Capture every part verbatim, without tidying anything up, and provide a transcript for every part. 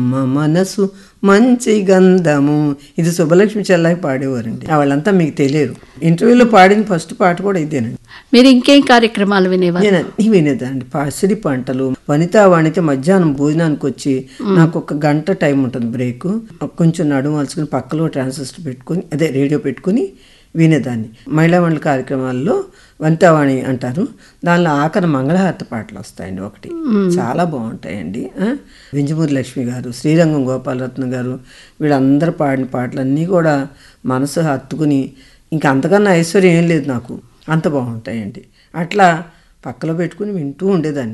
మా మనసు మంచి గంధము, ఇది సుబ్బలక్ష్మి చెల్లాయి పాడేవారండి. వాళ్ళంతా మీకు తెలియరు. ఇంటర్వ్యూలో పాడిన ఫస్ట్ పాట కూడా ఇదేనండి. మీరు ఇంకేం కార్యక్రమాలు వినేవారు? నేను అన్నీ వినేదాన్ని. పసిడి పంటలు, వనితా వాణితే మధ్యాహ్నం భోజనానికి వచ్చి నాకు ఒక గంట టైం ఉంటుంది బ్రేక్, కొంచెం నడుము వలుచుకుని పక్కలో ట్రాన్సిస్టర్ పెట్టుకుని అదే రేడియో పెట్టుకుని వినేదాన్ని. మహిళా మండలి కార్యక్రమాల్లో వనితావాణి అంటారు, దానిలో ఆఖరి మంగళహారతి పాటలు వస్తాయండి. ఒకటి చాలా బాగుంటాయండి. వింజమూరి లక్ష్మి గారు, శ్రీరంగం గోపాలరత్న గారు, వీళ్ళందరూ పాడిన పాటలన్నీ కూడా మనసు హత్తుకుని ఇంకా అంతకన్నా ఐశ్వర్యం ఏం లేదు నాకు, అంత బాగుంటాయండి. అట్లా పక్కలో పెట్టుకుని వింటూ ఉండేదాన్ని.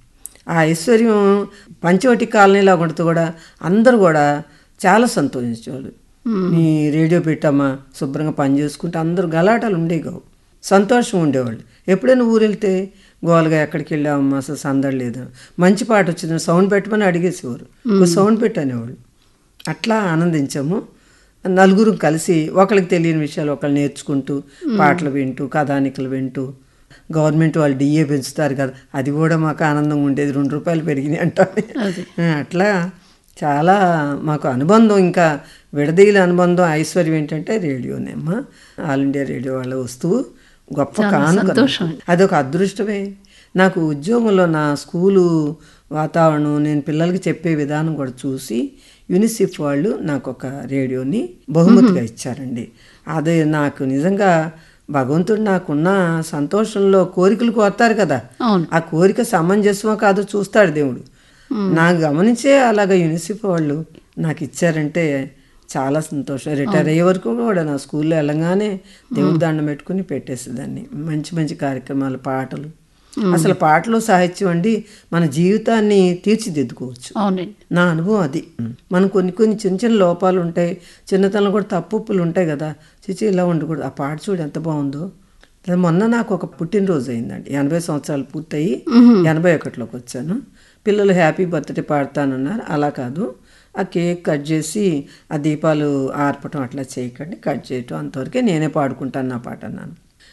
ఆ ఐశ్వర్యం పంచవటి కాలనీలో కొడుతూ కూడా అందరూ కూడా చాలా సంతోషించేవాళ్ళు. నీ రేడియో పెట్టమ్మా, శుభ్రంగా పని చేసుకుంటే అందరూ గలాటాలు ఉండేవి కావు, సంతోషం ఉండేవాళ్ళు. ఎప్పుడైనా ఊరు వెళ్తే గోలుగా ఎక్కడికి వెళ్ళామమ్మా అసలు సందడి లేదా, మంచి పాట వచ్చింది సౌండ్ పెట్టమని అడిగేసేవారు, సౌండ్ పెట్టనేవాళ్ళు. అట్లా ఆనందించాము. నలుగురు కలిసి ఒకరికి తెలియని విషయాలు ఒకళ్ళు నేర్చుకుంటూ పాటలు వింటూ కథానికలు వింటూ, గవర్నమెంట్ వాళ్ళు డిఏ పెంచుతారు కదా, అది కూడా మాకు ఆనందంగా ఉండేది. రెండు రూపాయలు పెరిగినాయి అంటారు. అట్లా చాలా మాకు అనుబంధం, ఇంకా విడదీల అనుబంధం ఐశ్వర్యం ఏంటంటే రేడియోనేమ్మా. ఆల్ ఇండియా రేడియో వాళ్ళ వస్తువు గొప్ప కానుక, అదొక అదృష్టమే. నాకు ఉద్యోగంలో నా స్కూలు వాతావరణం, నేను పిల్లలకి చెప్పే విధానం కూడా చూసి యూనిసెఫ్ వాళ్ళు నాకు ఒక రేడియోని బహుమతిగా ఇచ్చారండి. అదే నాకు నిజంగా భగవంతుడు నాకున్న సంతోషంలో కోరికలు కోరుతారు కదా, ఆ కోరిక సమంజసమో కాదో చూస్తాడు దేవుడు. నాకు గమనించే అలాగ యూనిసెఫ్ వాళ్ళు నాకు ఇచ్చారంటే చాలా సంతోషం. రిటైర్ అయ్యే వరకు కూడా నా స్కూల్లో వెళ్ళగానే దేవుడి దండం పెట్టుకుని పెట్టేసేదాన్ని. మంచి మంచి కార్యక్రమాలు, పాటలు, అసలు పాటలు సాహిత్యం అండి మన జీవితాన్ని తీర్చిదిద్దుకోవచ్చు. నా అనుభవం అది. మనం కొన్ని కొన్ని చిన్న చిన్న లోపాలు ఉంటాయి, చిన్నతనంలో కూడా తప్పులు ఉంటాయి కదా, చిచి ఇలా ఉండకూడదు. ఆ పాట చూడు ఎంత బాగుందో. మొన్న నాకు ఒక పుట్టినరోజు అయిందండి, ఎనభై సంవత్సరాలు పూర్తయి ఎనభై ఒకటిలోకి వచ్చాను. పిల్లలు హ్యాపీ బర్త్డే పాడతానన్నారు. అలా కాదు, ఆ కేక్ కట్ చేసి ఆ దీపాలు ఆర్పటం అట్లా చేయకండి, కట్ చేయటం అంతవరకే నేనే పాడుకుంటాను నా పాట అన్నాను.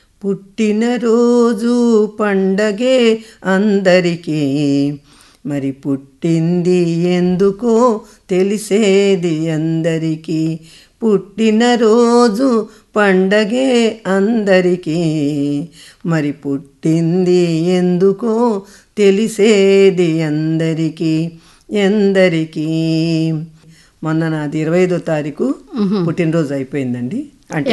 పుట్టినరోజు పండగే అందరికీ, మరి పుట్టింది ఎందుకో తెలిసేది అందరికీ. పుట్టినరోజు పండగే అందరికీ, మరి పుట్టింది ఎందుకో తెలిసేది అందరికీ ఎందరికీ. మొన్న నాది ఇరవై ఐదో తారీఖు పుట్టినరోజు అయిపోయిందండి. అంటే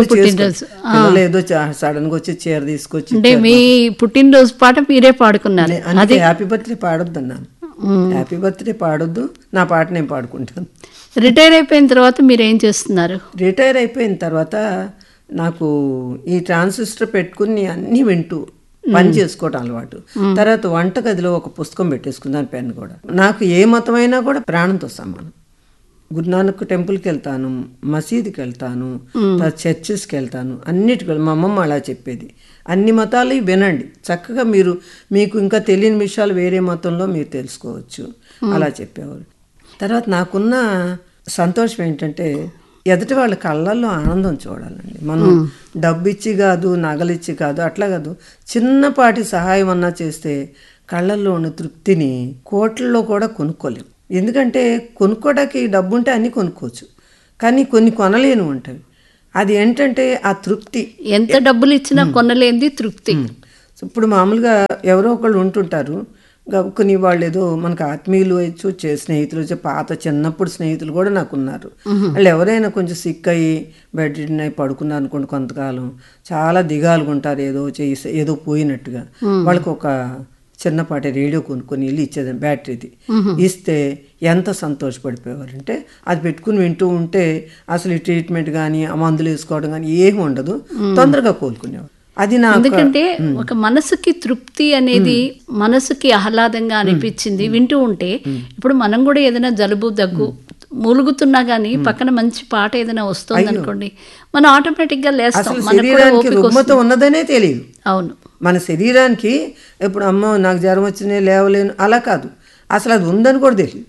పిల్లలు ఏదో సడన్ గా వచ్చి చీర తీసుకొచ్చి మీ పుట్టినరోజు పాట మీరే పాడుకున్నారు. అది హ్యాపీ బర్త్డే పాడొద్దు అన్నాను. హ్యాపీ బర్త్డే పాడొద్దు, నా పాట నేను పాడుకుంటాను. రిటైర్ అయిపోయిన తర్వాత మీరు ఏం చేస్తున్నారు? రిటైర్ అయిపోయిన తర్వాత నాకు ఈ ట్రాన్సిస్టర్ పెట్టుకుని అన్నీ వింటూ పని చేసుకోవటం అలవాటు. తర్వాత వంటగదిలో ఒక పుస్తకం పెట్టేసుకున్నాను, పెన్ కూడా. నాకు ఏ మతమైనా కూడా ప్రాణంతో సమానం. గురునానక్ టెంపుల్కి వెళ్తాను, మసీదుకి వెళ్తాను, చర్చెస్కి వెళ్తాను, అన్నిటికి. మా అమ్మమ్మ అలా చెప్పేది, అన్ని మతాలు వినండి చక్కగా, మీరు మీకు ఇంకా తెలియని విషయాలు వేరే మతంలో మీరు తెలుసుకోవచ్చు అలా చెప్పేవారు. తర్వాత నాకున్న సంతోషం ఏంటంటే ఎదుటి వాళ్ళ కళ్ళల్లో ఆనందం చూడాలండి. మనం డబ్బు ఇచ్చి కాదు, నగలిచ్చి కాదు, అట్లా కాదు, చిన్నపాటి సహాయం అన్నా చేస్తే కళ్ళల్లో ఉన్న తృప్తిని కోట్లలో కూడా కొనుక్కోలేము. ఎందుకంటే కొనుక్కోవడానికి డబ్బు ఉంటే అన్నీ కొనుక్కోవచ్చు, కానీ కొన్ని కొనలేని ఉంటాయి. అది ఏంటంటే ఆ తృప్తి, ఎంత డబ్బులు ఇచ్చినా కొనలేనిది తృప్తి. ఇప్పుడు మామూలుగా ఎవరో ఒకళ్ళు ఉంటుంటారు, కొన్ని వాళ్ళు ఏదో మనకు ఆత్మీయులు వచ్చు, స్నేహితులు వచ్చి, పాత చిన్నప్పుడు స్నేహితులు కూడా నాకు ఉన్నారు. వాళ్ళు ఎవరైనా కొంచెం సిక్ అయ్యి బెడ్ రిడన్ అయి పడుకున్నారు అనుకోండి, కొంతకాలం చాలా దిగాలుగా ఉంటారు, ఏదో చేసి ఏదో పోయినట్టుగా. వాళ్ళకి ఒక చిన్నపాటి రేడియో కొనుక్కొని వెళ్ళి ఇచ్చేదాన్ని, బ్యాటరీది ఇస్తే ఎంత సంతోషపడిపోయేవారంటే, అది పెట్టుకుని వింటూ ఉంటే అసలు ఈ ట్రీట్మెంట్ కానీ ఆ మందులు వేసుకోవడం కానీ ఏమి ఉండదు, తొందరగా కోలుకునేవారు. అది నా, ఎందుకంటే ఒక మనసుకి తృప్తి అనేది, మనసుకి ఆహ్లాదంగా అనిపించింది వింటూ ఉంటే. ఇప్పుడు మనం కూడా ఏదైనా జలుబు దగ్గు మూలుగుతున్నా గానీ పక్కన మంచి పాట ఏదైనా వస్తుంది అనుకోండి, మనం ఆటోమేటిక్ గా లేస్తాం. శరీరానికి రుగ్మత ఉన్నదనే తెలియదు. అవును, మన శరీరానికి ఇప్పుడు అమ్మో నాకు జ్వరం వచ్చిందే లేవలేను అలా కాదు, అసలు అది ఉందని కూడా తెలియదు.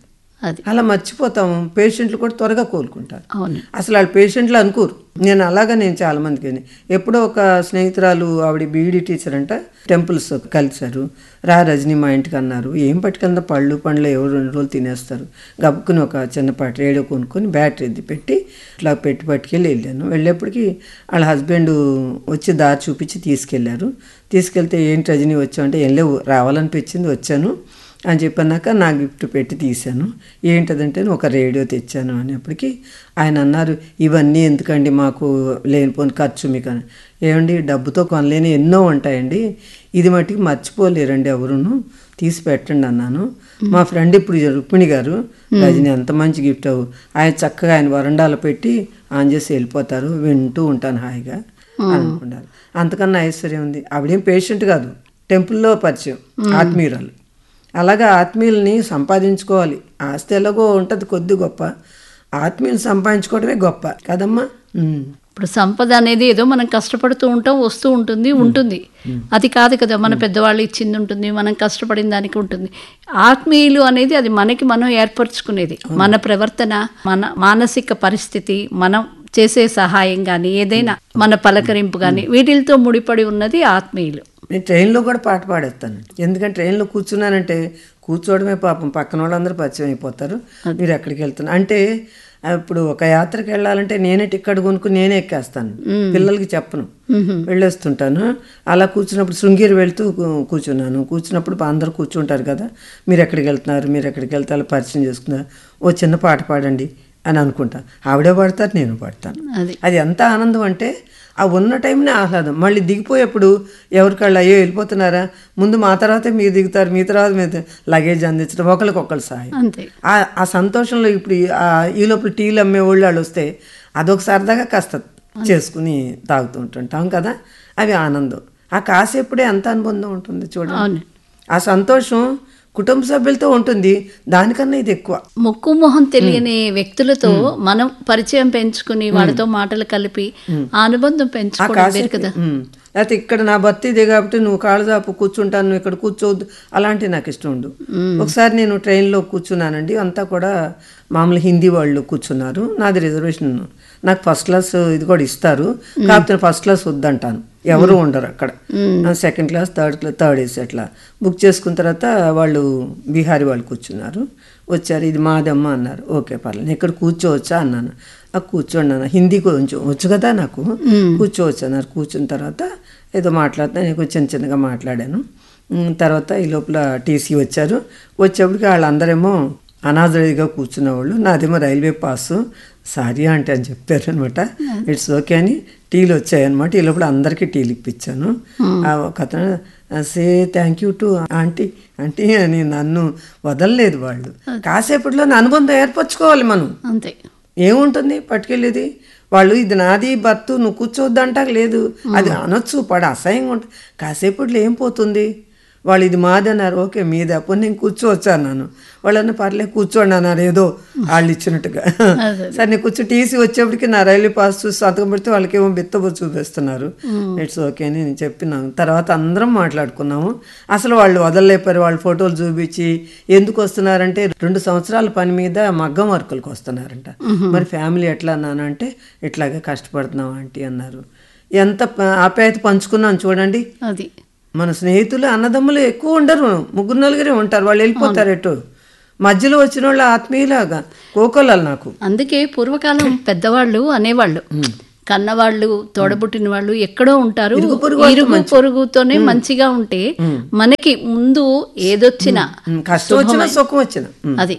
అది అలా మర్చిపోతాము. పేషెంట్లు కూడా త్వరగా కోలుకుంటారు. అవును. అసలు వాళ్ళు పేషెంట్లు అనుకోరు. నేను అలాగా నేను చాలా మందికి ఎప్పుడో ఒక స్నేహితురాలు ఆవిడ బీఈడి టీచర్ అంట, టెంపుల్స్ కలిశారు. రా రజనీ మా ఇంటికి అన్నారు. ఏం పట్టుకెళ్తా, పళ్ళు పండ్లు ఎవరు రెండు రోజులు తినేస్తారు. గబుక్కుని ఒక చిన్నపాటి రేడియో కొనుక్కొని బ్యాటరీ ఎద్ది పెట్టి ఇట్లా పెట్టి పట్టుకెళ్ళి వెళ్ళాను. వెళ్ళేప్పటికి వాళ్ళ హస్బెండ్ వచ్చి దారి చూపించి తీసుకెళ్లారు. తీసుకెళ్తే ఏంటి రజనీ వచ్చామంటే ఏం లేవు, రావాలనిపించింది వచ్చాను అని చెప్పన్నాక నా గిఫ్ట్ పెట్టి తీశాను. ఏంటదంటే ఒక రేడియో తెచ్చాను అనేప్పటికీ ఆయన అన్నారు, ఇవన్నీ ఎందుకండి, మాకు లేనిపోని ఖర్చు మీకు అని. ఏమండి, డబ్బుతో కొనలేని ఎన్నో ఉంటాయండి, ఇది మట్టికి మర్చిపోలేరండి ఎవరును, తీసి పెట్టండి అన్నాను. మా ఫ్రెండ్ ఇప్పుడు రుక్మిణి గారు, రజని ఎంత మంచి గిఫ్ట్ అవ్వు, ఆయన చక్కగా ఆయన వరండాలో పెట్టి ఆన్ చేసి వెళ్ళిపోతారు, వింటూ ఉంటాను హాయిగా అనుకున్నారు. అంతకన్నా ఐశ్వర్యం ఉంది. ఆవిడేం పేషెంట్ కాదు, టెంపుల్లో పరిచయం, ఆత్మీయురాలు. అలాగా ఆత్మీయుల్ని సంపాదించుకోవాలి. ఆస్తి ఎలాగో ఉంటుంది కొద్ది గొప్ప, ఆత్మీయులు సంపాదించుకోవడమే గొప్ప కదమ్మా. ఇప్పుడు సంపద అనేది ఏదో మనం కష్టపడుతూ ఉంటాం, వస్తూ ఉంటుంది ఉంటుంది అది కాదు కదా. మన పెద్దవాళ్ళు ఇచ్చింది ఉంటుంది, మనం కష్టపడిన దానికి ఉంటుంది. ఆత్మీయులు అనేది అది మనకి మనం ఏర్పరచుకునేది. మన ప్రవర్తన, మన మానసిక పరిస్థితి, మనం చేసే సహాయం కానీ ఏదైనా మన పలకరింపు కానీ వీటితో ముడిపడి ఉన్నది ఆత్మీయులు. నేను ట్రైన్లో కూడా పాట పాడేస్తాను. ఎందుకంటే ట్రైన్లో కూర్చున్నానంటే కూర్చోవడమే పాపం, పక్కన వాళ్ళందరూ పరిచయం అయిపోతారు. మీరు ఎక్కడికి వెళ్తున్నారు అంటే, ఇప్పుడు ఒక యాత్రకి వెళ్ళాలంటే నేనే టికెట్ కొనుక్కుని నేనే ఎక్కేస్తాను, పిల్లలకి చెప్పను, వెళ్ళేస్తుంటాను. అలా కూర్చున్నప్పుడు శృంగేరి వెళ్తూ కూర్చున్నాను. కూర్చున్నప్పుడు అందరూ కూర్చుంటారు కదా, మీరు ఎక్కడికి వెళ్తున్నారు, మీరు ఎక్కడికి వెళ్తారో పరిచయం చేసుకున్నారు, ఓ చిన్న పాట పాడండి అని అనుకుంటా. ఆవిడే పాడతారు, నేను పాడతాను. అది ఎంత ఆనందం అంటే ఆ ఉన్న టైంనే ఆహ్లాదం. మళ్ళీ దిగిపోయేప్పుడు ఎవరికాళ్ళు అయ్యో వెళ్ళిపోతున్నారా, ముందు మా తర్వాతే మీరు దిగుతారు, మీ తర్వాత మీరు లగేజ్ అందించడం, ఒకరికొకరు సహాయం. ఆ సంతోషంలో ఇప్పుడు ఈ లోపల టీలు అమ్మే వాళ్ళు వాళ్ళు వస్తే అదొక సరదాగా కాస్త చేసుకుని తాగుతూ ఉంటుంటాం కదా, అవి ఆనందం. ఆ కాసేపుడే అంత అనుబంధం ఉంటుంది చూడండి. ఆ సంతోషం కుటుంబ సభ్యులతో ఉంటుంది, దానికన్నా ఇది ఎక్కువ. ముక్కు మొహం తెలియని వ్యక్తులతో మనం పరిచయం పెంచుకుని వాళ్ళతో మాటలు కలిపి ఆ అనుబంధం పెంచుకోవడం కదా. లేకపోతే ఇక్కడ నా భర్త ఇదే కాబట్టి నువ్వు కాళ్ళు చాపు కూర్చుంటాను, నువ్వు ఇక్కడ కూర్చోవద్దు, అలాంటివి నాకు ఇష్టం ఉండు. ఒకసారి నేను ట్రైన్లో కూర్చున్నానండి, అంతా కూడా మామూలు హిందీ వాళ్ళు కూర్చున్నారు. నాది రిజర్వేషన్, నాకు ఫస్ట్ క్లాస్ ఇది కూడా ఇస్తారు, కాకపోతే ఫస్ట్ క్లాస్ వద్దంటాను, ఎవరు ఉండరు అక్కడ. Second class, third class, third AC అట్లా బుక్ చేసుకున్న తర్వాత వాళ్ళు బీహారీ వాళ్ళు కూర్చున్నారు. వచ్చారు, ఇది మాదమ్మ అన్నారు. ఓకే పర్లేదు, ఇక్కడ కూర్చోవచ్చా అన్నాను. కూర్చోండి అన్న, హిందీ కొంచెం వచ్చు కదా నాకు, కూర్చోవచ్చు అన్నారు. కూర్చున్న తర్వాత ఏదో మాట్లాడుతున్నా, నేను చిన్న చిన్నగా మాట్లాడాను. తర్వాత ఈ లోపల టీసీ వచ్చారు. వచ్చేప్పటికి వాళ్ళందరేమో అనాథరిగా కూర్చున్న వాళ్ళు, నాదేమో రైల్వే పాసు, సారీ అంటే అని చెప్పారు అనమాట. ఇట్స్ ఓకే అని టీలు వచ్చాయన్నమాట. ఈ లోపల అందరికీ టీలు ఇప్పించాను. ఒక అతను say thank you to aunty aunty అని నన్ను వదలలేదు వాళ్ళు. కాసేపట్లో అనుబంధం ఏర్పరచుకోవాలి మనం, అంతే. ఏముంటుంది పట్టుకెళ్ళేది, వాళ్ళు ఇది నాది భర్త నువ్వు కూర్చోవద్దంటా లేదు, అది అనొచ్చు, పడ అసహ్యంగా ఉంటుంది. కాసేపట్లో ఏం పోతుంది, వాళ్ళు ఇది మాది అన్నారు, ఓకే మీది, అప్పుడు నేను కూర్చోవచ్చు అన్నాను. వాళ్ళన్న పర్లేదు కూర్చోండి అన్నారు, ఏదో వాళ్ళు ఇచ్చినట్టుగా. సరే నేను కూర్చో టీసీ వచ్చేప్పటికి నా రైల్వే పాస్ చూసి సంతకం పెడితే వాళ్ళకి ఏమో బిత్తబో చూపిస్తున్నారు. ఇట్స్ ఓకే అని నేను చెప్పినాను. తర్వాత అందరం మాట్లాడుకున్నాము. అసలు వాళ్ళు వదలలేపారు. వాళ్ళు ఫోటోలు చూపించి ఎందుకు వస్తున్నారంటే రెండు సంవత్సరాల పని మీద మగ్గం వర్కులకు వస్తున్నారంట. మరి ఫ్యామిలీ ఎట్లా అన్నానంటే ఇట్లాగే కష్టపడుతున్నాం ఆంటీ అన్నారు. ఎంత ఆప్యాయత పంచుకున్నాను చూడండి. అది మన స్నేహితులు అన్నదమ్ములు ఎక్కువ ఉండరు, ముగ్గురు నలుగురే ఉంటారు, వాళ్ళు వెళ్ళిపోతారు ఎటు. మధ్యలో వచ్చిన వాళ్ళు ఆత్మీయులాగా కోకోలాలు నాకు. అందుకే పూర్వకాలం పెద్దవాళ్ళు అనేవాళ్ళు, కన్నవాళ్ళు తోడబుట్టిన వాళ్ళు ఎక్కడో ఉంటారు, ఇరుగు పొరుగుతోనే మంచిగా ఉంటే మనకి ముందు ఏదొచ్చినా కష్టం వచ్చినా సుఖం వచ్చినా అది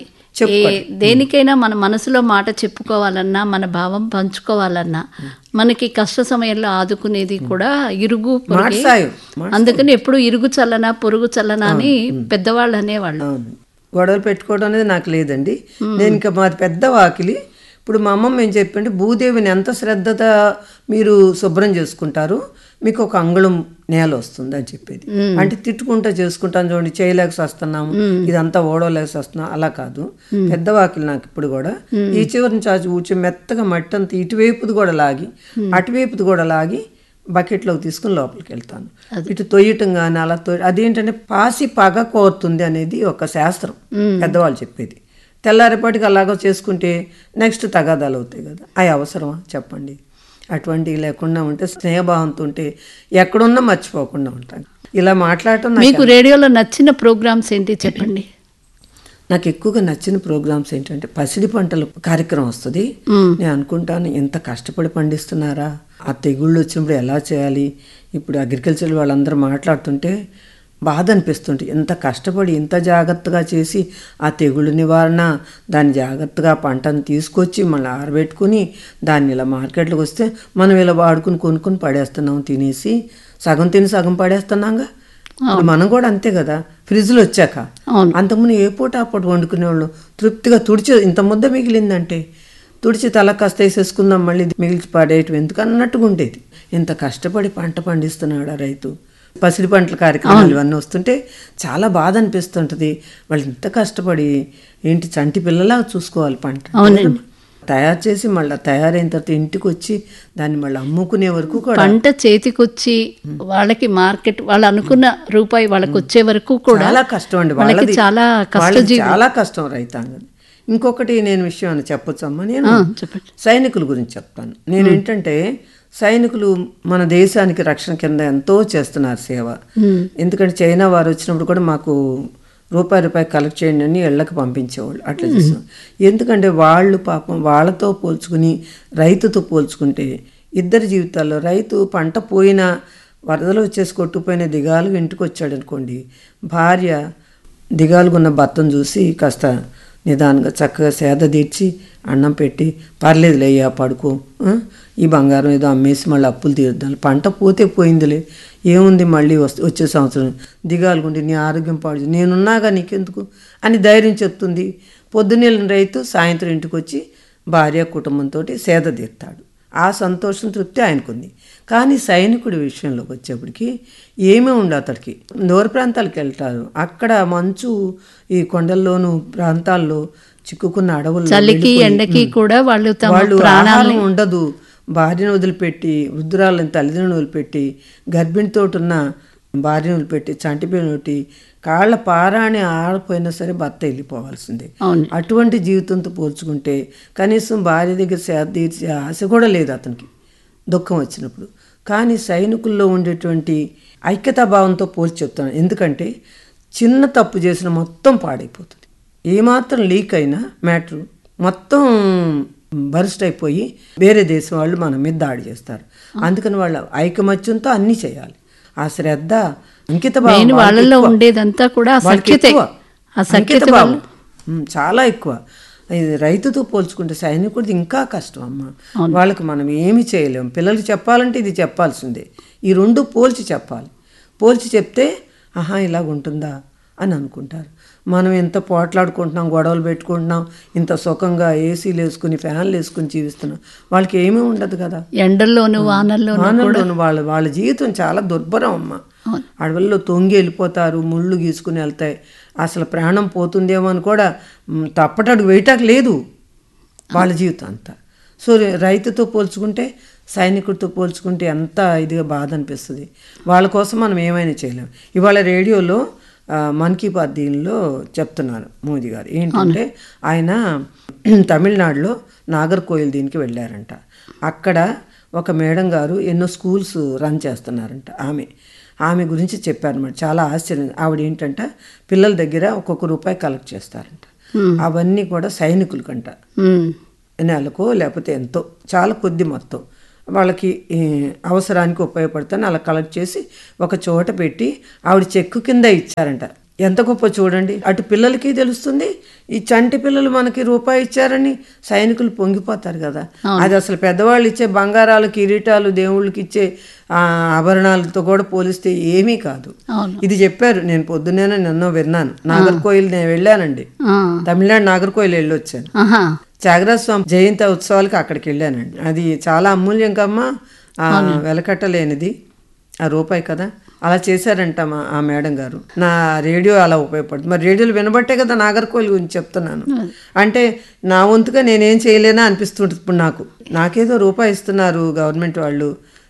దేనికైనా మన మనసులో మాట చెప్పుకోవాలన్నా, మన భావం పంచుకోవాలన్నా, మనకి కష్ట సమయంలో ఆదుకునేది కూడా ఇరుగు పొరుగు. అందుకని ఎప్పుడు ఇరుగు చల్లనా పొరుగు చల్లనా అని పెద్దవాళ్ళు అనేవాళ్ళు. గొడవలు పెట్టుకోవడం అనేది నాకు లేదండి. నేను ఇంకా మాది పెద్ద వాకిలి. ఇప్పుడు మా అమ్మమ్మ ఏం చెప్పండి, భూదేవిని ఎంత శ్రద్ధగా మీరు శుభ్రం చేసుకుంటారు, మీకు ఒక అంగుళం నేల వస్తుంది అని చెప్పేది. అంటే తిట్టుకుంటా చేసుకుంటాను చూడండి, చేయలేక వస్తున్నాము, ఇదంతా ఓడవలేక వస్తున్నాం, అలా కాదు. పెద్ద వాకిలి నాకు ఇప్పుడు కూడా ఈ చివరి నుంచి ఆ ఊచి మెత్తగా మట్టి అంతా ఇటువైపుది కూడా లాగి అటువైపుది కూడా లాగి బకెట్లోకి తీసుకుని లోపలికి వెళ్తాను. ఇటు తొయ్యటం కానీ అలా తొయ్య, అదేంటంటే పాసి పగ కోరుతుంది అనేది ఒక శాస్త్రం, పెద్దవాళ్ళు చెప్పేది. తెల్లారేపాటికి అలాగో చేసుకుంటే నెక్స్ట్ తగాదాలు అవుతాయి కదా. అవి అవసరమా చెప్పండి? అటువంటివి లేకుండా ఉంటే, స్నేహభావంతో ఉంటే ఎక్కడున్నా మర్చిపోకుండా ఉంటాను. ఇలా మాట్లాడటం మీకు రేడియోలో నచ్చిన ప్రోగ్రామ్స్ ఏంటి చెప్పండి? నాకు ఎక్కువగా నచ్చిన ప్రోగ్రామ్స్ ఏంటంటే పసిడి పంటల కార్యక్రమం వస్తుంది. నేను అనుకుంటాను, ఎంత కష్టపడి పండిస్తున్నారా, ఆ తెగుళ్ళు వచ్చినప్పుడు ఎలా చేయాలి. ఇప్పుడు అగ్రికల్చర్ వాళ్ళందరూ మాట్లాడుతుంటే బాధ అనిపిస్తుంటే, ఎంత కష్టపడి ఎంత జాగ్రత్తగా చేసి ఆ తెగుళ్ళు నివారణ, దాన్ని జాగ్రత్తగా పంటను తీసుకొచ్చి మళ్ళీ ఆరబెట్టుకుని దాన్ని ఇలా మార్కెట్లోకి వస్తే మనం ఇలా వాడుకుని కొనుక్కొని పడేస్తున్నాం, తినేసి సగం తిని సగం పడేస్తున్నాంగా. మనం కూడా అంతే కదా, ఫ్రిడ్జ్లో వచ్చాక. అంతకుముందు ఏ పూట ఆ పూట వండుకునేవాళ్ళు తృప్తిగా తుడిచి, ఇంత ముద్ద మిగిలిందంటే తుడిచి తల కాస్త వేసేసుకుందాం, మళ్ళీ మిగిల్చి పడేయటం ఎందుకు అన్నట్టుగా ఉండేది. ఇంత కష్టపడి పంట పండిస్తున్నాడు ఆ రైతు. పసిడి పంటల కార్యక్రమాలు ఇవన్నీ వస్తుంటే చాలా బాధ అనిపిస్తుంటుంది. వాళ్ళు ఇంత కష్టపడి ఏంటి చంటి పిల్లలా చూసుకోవాలి పంట తయారు చేసి, మళ్ళీ తయారైన తర్వాత ఇంటికి వచ్చి దాన్ని మళ్ళీ అమ్ముకునే వరకు కూడా, పంట చేతికొచ్చి వాళ్ళకి మార్కెట్ వాళ్ళు అనుకున్న రూపాయి వాళ్ళకి వచ్చే వరకు కూడా చాలా కష్టం అండి. వాళ్ళకి చాలా చాలా కష్టం రైతాంగం. ఇంకొకటి నేను విషయం అని చెప్పొచ్చమ్మా, నేను సైనికుల గురించి చెప్తాను. నేను ఏంటంటే సైనికులు మన దేశానికి రక్షణ కింద ఎంతో చేస్తున్నారు సేవ. ఎందుకంటే చైనా వారు వచ్చినప్పుడు కూడా మాకు రూపాయి రూపాయి కలెక్ట్ చేయండి అని ఇళ్ళకి పంపించేవాళ్ళు. అట్లా చేస్తాం. ఎందుకంటే వాళ్ళు పాపం వాళ్ళతో పోల్చుకుని రైతుతో పోల్చుకుంటే ఇద్దరి జీవితాల్లో, రైతు పంట పోయినా వరదలు వచ్చేసి కొట్టుకుపోయిన దిగాలుగా ఇంటికి వచ్చాడు అనుకోండి, భార్య దిగాలుగున్న భర్తను చూసి కాస్త నిదానంగా చక్కగా సేద తీర్చి అన్నం పెట్టి, పర్లేదు లేయ్యా పడుకో, ఈ బంగారం ఏదో అమ్మేసి మళ్ళీ అప్పులు తీరుద్దాం, పంట పోతే పోయిందిలే, ఏముంది మళ్ళీ వస్తే వచ్చే సంవత్సరం దిగాలుగుండి నీ ఆరోగ్యం పాడు, నేనున్నాగా నీకెందుకు అని ధైర్యం చెప్తుంది. పొద్దున్నెళ్ళిన రైతు సాయంత్రం ఇంటికి వచ్చి భార్య కుటుంబంతో సేద తీరుతాడు. ఆ సంతోషం తృప్తి ఆయనకుంది. కానీ సైనికుడి విషయంలోకి వచ్చేప్పటికి ఏమీ ఉండదు. అతడికి దూర ప్రాంతాలకు వెళ్తారు, అక్కడ మంచు ఈ కొండల్లోనూ ప్రాంతాల్లో చిక్కుకున్న అడవుల్లో చలికి ఎండకి కూడా వాళ్ళు వాళ్ళు ఆహారం ఉండదు. భార్యను వదిలిపెట్టి, వృద్ధురాలను తల్లిదండ్రులను వదిలిపెట్టి, గర్భిణితో ఉన్న భార్యను వదిలిపెట్టి, చంటిపోయినటి కాళ్ళ పారాని ఆడిపోయినా సరే భర్త వెళ్ళిపోవాల్సిందే. అటువంటి జీవితంతో పోల్చుకుంటే కనీసం భార్య దగ్గర సేద తీర్చే ఆశ కూడా లేదు అతనికి దుఃఖం వచ్చినప్పుడు. కానీ సైనికుల్లో ఉండేటువంటి ఐక్యతాభావంతో పోల్చి చెప్తాను. ఎందుకంటే చిన్న తప్పు చేసిన మొత్తం పాడైపోతుంది. ఏమాత్రం లీక్ అయినా మ్యాటర్ మొత్తం బర్స్ట్ అయిపోయి వేరే దేశం వాళ్ళు మన మీద దాడి చేస్తారు. అందుకని వాళ్ళ ఐకమత్యంతో అన్నీ చేయాలి. ఆ శ్రద్ధ, అంకిత భావం వాళ్ళలో ఉండేదంతా కూడా చాలా ఎక్కువ. రైతుతో పోల్చుకుంటే సైనికుడిది ఇంకా కష్టం అమ్మ. వాళ్ళకి మనం ఏమి చేయలేము. పిల్లలకి చెప్పాలంటే ఇది చెప్పాల్సిందే. ఈ రెండు పోల్చి చెప్పాలి. పోల్చి చెప్తే ఆహా ఇలాగ ఉంటుందా అని అనుకుంటారు. మనం ఎంత పోట్లాడుకుంటున్నాం, గొడవలు పెట్టుకుంటున్నాం, ఇంత సుఖంగా ఏసీలు వేసుకుని ఫ్యాన్లు వేసుకుని జీవిస్తున్నాం. వాళ్ళకి ఏమీ ఉండదు కదా. ఎండల్లోనూ వానల్లోనూ వానల్లోనూ వాళ్ళ వాళ్ళ జీవితం చాలా దుర్భరం అమ్మ. అడవుల్లో తొంగి వెళ్ళిపోతారు, ముళ్ళు గీసుకుని వెళ్తాయి. అసలు ప్రాణం పోతుందేమో అని కూడా తప్పటడుగు వేయటానికి లేదు వాళ్ళ జీవితం అంతా. సో రైతుతో పోల్చుకుంటే, సైనికుడితో పోల్చుకుంటే ఎంత ఇదిగా బాధ అనిపిస్తుంది. వాళ్ళ కోసం మనం ఏమైనా చేయలేము. ఇవాళ రేడియోలో మన్ కీ బాత్ దీనిలో చెప్తున్నారు మోదీ గారు ఏంటంటే, ఆయన తమిళనాడులో నాగర్కోయిల్ దీనికి వెళ్ళారంట. అక్కడ ఒక మేడం గారు ఎన్నో స్కూల్స్ రన్ చేస్తున్నారంట. ఆమె ఆమె గురించి చెప్పారన్నమాట. చాలా ఆశ్చర్యం. ఆవిడ ఏంటంట పిల్లల దగ్గర ఒక్కొక్క రూపాయి కలెక్ట్ చేస్తారంట. అవన్నీ కూడా సైనికులకంట నెలకో లేకపోతే ఎంతో చాలా కొద్ది మొత్తం వాళ్ళకి అవసరానికి ఉపయోగపడతాను అలా కలెక్ట్ చేసి ఒక చోట పెట్టి ఆవిడ చెక్కు కింద ఇచ్చారంట. ఎంత గొప్ప చూడండి. అటు పిల్లలకి తెలుస్తుంది, ఈ చంటి పిల్లలు మనకి రూపాయి ఇచ్చారని సైనికులు పొంగిపోతారు కదా. అది అసలు పెద్దవాళ్ళు ఇచ్చే బంగారాలు, కిరీటాలు, దేవుళ్ళకి ఇచ్చే ఆభరణాలతో కూడా పోలిస్తే ఏమీ కాదు. ఇది చెప్పారు. నేను పొద్దున్నే నిన్న విన్నాను. నాగర్కోయిల్ నేను వెళ్ళానండి, తమిళనాడు నాగర్కోయిల్ వెళ్ళి వచ్చాను. త్యాగరాజ స్వామి జయంతి ఉత్సవాలకి అక్కడికి వెళ్ళానండి. అది చాలా అమూల్యం కమ్మా, వెలకట్టలేనిది ఆ రూపాయి కదా. అలా చేశారంట మా ఆ మేడం గారు. నా రేడియో అలా ఉపయోగపడుతుంది. మరి రేడియోలు వినబట్టే కదా నాగర్కోయిల్ గురించి చెప్తున్నాను. అంటే నా వంతుగా నేనేం చేయలేనా అనిపిస్తుంటుంది. ఇప్పుడు నాకు నాకేదో రూపాయి ఇస్తున్నారు గవర్నమెంట్ వాళ్ళు,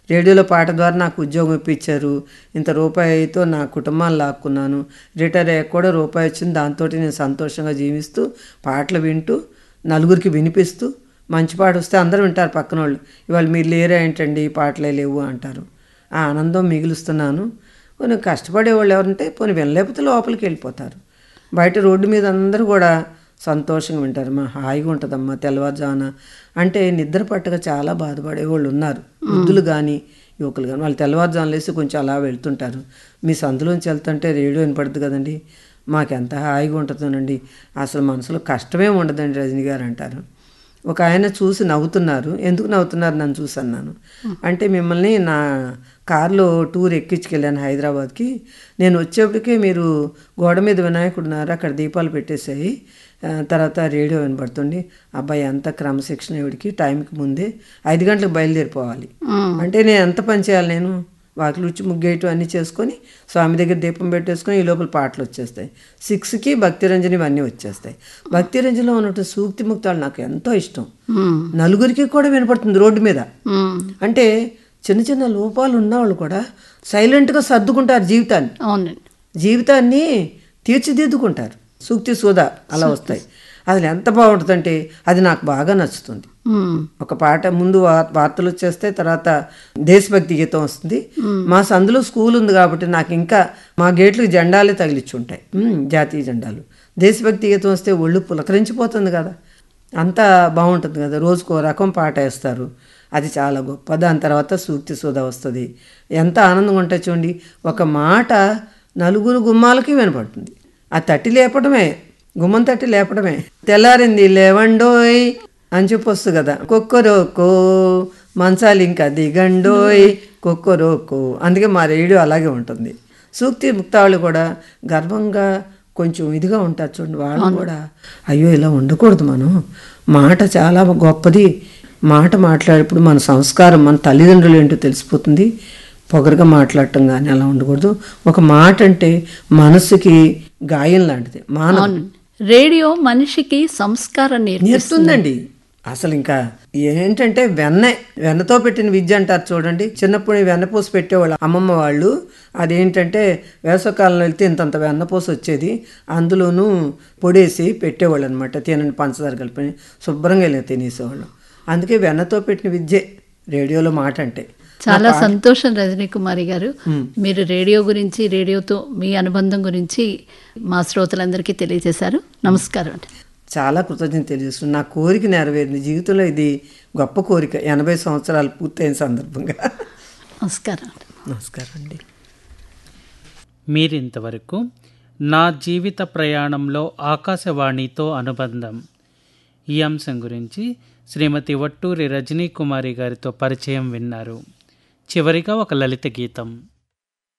రేడియోలో పాట ద్వారా నాకు ఉద్యోగం ఇప్పించారు, ఇంత రూపాయితో నా కుటుంబాన్ని లాక్కున్నాను, రిటైర్ అయ్యాక కూడా రూపాయి వచ్చింది, దాంతో నేను సంతోషంగా జీవిస్తూ పాటలు వింటూ నలుగురికి వినిపిస్తూ మంచి పాట వస్తే అందరూ వింటారు పక్కన వాళ్ళు. ఇవాళ మీరు లేరా ఏంటండి పాటలే లేవు అంటారు. ఆ ఆనందం మిగులుస్తున్నాను. కొన్ని కష్టపడేవాళ్ళు ఎవరంటే పోనీ వినలేకపోతే లోపలికి వెళ్ళిపోతారు. బయట రోడ్డు మీద అందరూ కూడా సంతోషంగా వింటారు. మా హాయిగా ఉంటుందమ్మా తెల్లవారుజామున అంటే నిద్ర పట్టక చాలా బాధపడేవాళ్ళు ఉన్నారు, వృద్ధులు కానీ యువకులు కానీ. వాళ్ళు తెల్లవారుజామున లేసి కొంచెం అలా వెళ్తుంటారు. మీ సందులోంచి వెళ్తుంటే రేడియో వినపడుతుంది కదండి, మాకెంత హాయిగా ఉంటుందోనండి, అసలు మనసులో కష్టమే ఉండదండి రజనీ గారు అంటారు. ఒక ఆయన చూసి నవ్వుతున్నారు. ఎందుకు నవ్వుతున్నారు నన్ను చూసి అన్నాను. అంటే మిమ్మల్ని నా కారులో టూర్ ఎక్కించుకెళ్ళాను హైదరాబాద్కి, నేను వచ్చేప్పటికే మీరు గోడ మీద వినాయకుడు ఉన్నారు, అక్కడ దీపాలు పెట్టేసాయి, తర్వాత రేడియో వినపడుతుంది. అబ్బాయి ఎంత క్రమశిక్షణ ఇవిడికి, టైంకి ముందే ఐదు గంటలకు బయలుదేరిపోవాలి అంటే నేను ఎంత పని చేయాలి, నేను వాకిలు ఉచ్చి ముగ్గేయటం అన్నీ చేసుకొని స్వామి దగ్గర దీపం పెట్టేసుకొని ఈ లోపల పాటలు వచ్చేస్తాయి. సిక్స్కి భక్తిరంజని ఇవన్నీ వచ్చేస్తాయి. భక్తిరంజనిలో ఉన్నట్టు సూక్తి ముక్తాలు నాకు ఎంతో ఇష్టం. నలుగురికి కూడా వినపడుతుంది రోడ్డు మీద. అంటే చిన్న చిన్న లోపాలు ఉన్నవాళ్ళు కూడా సైలెంట్గా సర్దుకుంటారు జీవితాన్ని, జీవితాన్ని తీర్చిదిద్దుకుంటారు. సూక్తి సూదా అలా వస్తాయి. అసలు ఎంత బాగుంటుందంటే అది నాకు బాగా నచ్చుతుంది. ఒక పాట ముందు వార్తలు వచ్చేస్తే తర్వాత దేశభక్తి గీతం వస్తుంది. మా సందులో స్కూల్ ఉంది కాబట్టి నాకు ఇంకా మా గేట్లకు జెండాలే తగిలిచ్చుంటాయి, జాతీయ జెండాలు. దేశభక్తి గీతం వస్తే ఒళ్ళు పులకరించిపోతుంది కదా, అంతా బాగుంటుంది కదా. రోజుకో రకం పాట వేస్తారు, అది చాలా గొప్ప. దాని తర్వాత సూక్తి సూదా వస్తుంది. ఎంత ఆనందంగా ఉంటుంది చూడండి. ఒక మాట నలుగురు గుమ్మాలకి వినపడుతుంది. ఆ తట్టి లేపడమే, గుమ్మం తట్టి లేపడమే. తెల్లారింది లేవండోయ్ అని చెప్పి వస్తుంది కదా, కొక్కరోకో మంచాలు ఇంకా దిగండోయ్ కొక్కరోకో. అందుకే మా రేడియో అలాగే ఉంటుంది. సూక్తి ముక్తాళ్ళు కూడా గర్వంగా కొంచెం ఇదిగా ఉంటారు చూడండి. వాళ్ళు కూడా అయ్యో ఇలా ఉండకూడదు, మనం మాట చాలా గొప్పది, మాట మాట్లాడేప్పుడు మన సంస్కారం మన తల్లిదండ్రులు ఏంటో తెలిసిపోతుంది, పొగరుగా మాట్లాడటం కానీ అలా ఉండకూడదు. ఒక మాట అంటే మనసుకి గాయం లాంటిది. మానవ రేడియో మనిషికి సంస్కారం నేర్పుతుందండి. అసలు ఇంకా ఏంటంటే వెన్న వెన్నతో పెట్టిన విద్య అంటారు చూడండి. చిన్నప్పుడు వెన్నపూస పెట్టేవాళ్ళు అమ్మమ్మ వాళ్ళు. అదేంటంటే వేసవకాలంలో వెళ్తే ఇంతంత వెన్నపూస వచ్చేది, అందులోనూ పొడేసి పెట్టేవాళ్ళు అనమాట. తినని పంచదార కలిపి శుభ్రంగా వెళ్ళి తినేసేవాళ్ళం. అందుకే వెన్నతో పెట్టిన విద్యే రేడియోలో మాట అంటే. చాలా సంతోషం రజనీ కుమారి గారు, మీరు రేడియో గురించి, రేడియోతో మీ అనుబంధం గురించి మా శ్రోతలందరికీ తెలియజేశారు. నమస్కారం అండి. చాలా కృతజ్ఞత తెలియజేస్తున్నాను. నా కోరిక నెరవేరింది జీవితంలో. ఇది గొప్ప కోరిక. ఎనభై సంవత్సరాలు పూర్తయిన సందర్భంగా నమస్కారం. నమస్కారం అండి. మీరింతవరకు నా జీవిత ప్రయాణంలో ఆకాశవాణితో అనుబంధం ఈ అంశం గురించి శ్రీమతి వట్టూరి రజనీ కుమారి గారితో పరిచయం విన్నారు. చివరిగా ఒక లలిత గీతం.